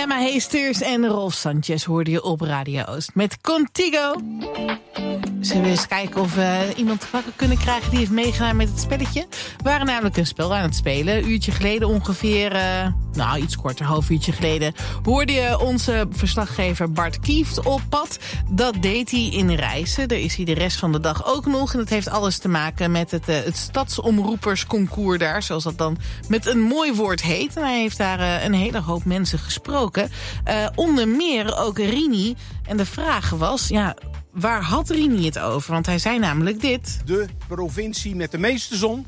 Emma Heesters en Rolf Sanchez hoorde je op Radio Oost met Contigo. Zullen we eens kijken of we iemand te pakken kunnen krijgen die heeft meegedaan met het spelletje? We waren namelijk een spel aan het spelen. Een uurtje geleden ongeveer, iets korter, half uurtje geleden, hoorde je onze verslaggever Bart Kieft op pad. Dat deed hij in Rijssen. Daar is hij de rest van de dag ook nog. En dat heeft alles te maken met het stadsomroepersconcours daar, zoals dat dan met een mooi woord heet. En hij heeft daar een hele hoop mensen gesproken. Onder meer ook Rini. En de vraag was, waar had Rini het over? Want hij zei namelijk dit. De provincie met de meeste zon.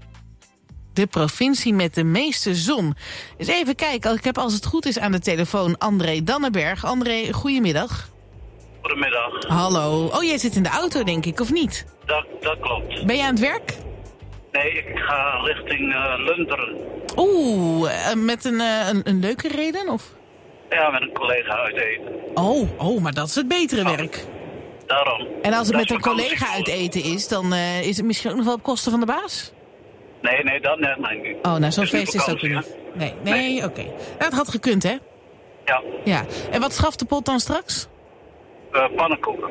De provincie met de meeste zon. Dus even kijken, ik heb als het goed is aan de telefoon André Dannenberg. André, goedemiddag. Goedemiddag. Hallo. Oh, jij zit in de auto, denk ik, of niet? Dat klopt. Ben je aan het werk? Nee, ik ga richting Lunteren. Oeh, met een leuke reden, of? Ja, met een collega uit eten. Oh, maar dat is het betere werk. Daarom. En als het Dat met een collega uit eten is, dan is het misschien ook nog wel op kosten van de baas? Nee, dat net niet. Oh, nou, zo'n Het is feest is het ook weer niet. Nee, oké. Nou, het had gekund, hè? Ja. En wat schaft de pot dan straks? Pannenkoeken.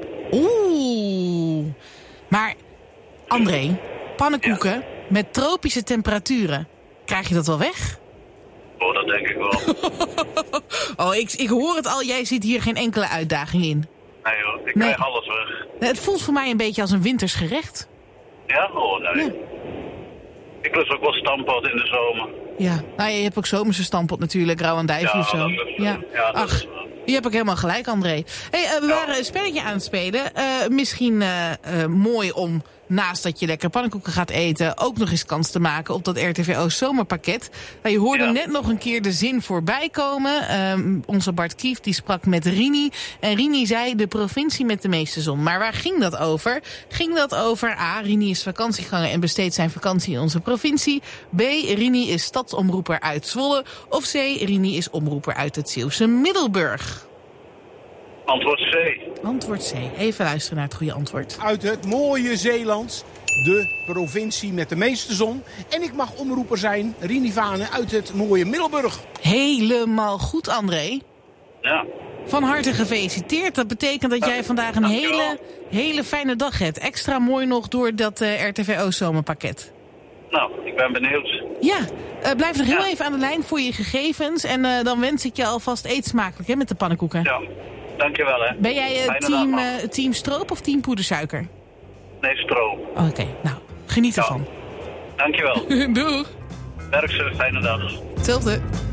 Oeh. Maar, André, pannenkoeken met tropische temperaturen, krijg je dat wel weg? Oh, dat denk ik wel. Ik hoor het al, jij ziet hier geen enkele uitdaging in. Nee hoor, ik krijg alles weg. Het voelt voor mij een beetje als een winters gerecht. Ja? Oh, nee. Ja. Ik lust ook wel stampot in de zomer. Ja, nou, je hebt ook zomerse stampot natuurlijk, rauw en duifje of zo. Je hebt ook helemaal gelijk, André. Hey, we waren een spelletje aan het spelen. Misschien mooi om, naast dat je lekker pannenkoeken gaat eten, ook nog eens kans te maken op dat RTVO zomerpakket. Je hoorde net nog een keer de zin voorbij komen. Onze Bart Kieft die sprak met Rini. En Rini zei de provincie met de meeste zon. Maar waar ging dat over? Ging dat over A, Rini is vakantieganger en besteedt zijn vakantie in onze provincie. B, Rini is stadsomroeper uit Zwolle. Of C, Rini is omroeper uit het Zeeuwse Middelburg. Antwoord C. Antwoord C. Even luisteren naar het goede antwoord. Uit het mooie Zeeland. De provincie met de meeste zon. En ik mag omroeper zijn, Rini Vanen, uit het mooie Middelburg. Helemaal goed, André. Ja. Van harte gefeliciteerd. Dat betekent dat jij vandaag een hele fijne dag hebt. Extra mooi nog door dat RTVO-zomerpakket. Nou, ik ben benieuwd. Ja, blijf nog heel even aan de lijn voor je gegevens. En dan wens ik je alvast eet smakelijk, hè, met de pannenkoeken. Ja, dankjewel hè. Ben jij team stroop of team poedersuiker? Nee, stroop. Oké, nou, geniet ervan. Dankjewel. Doeg. Werk ze, fijne dag. Hetzelfde.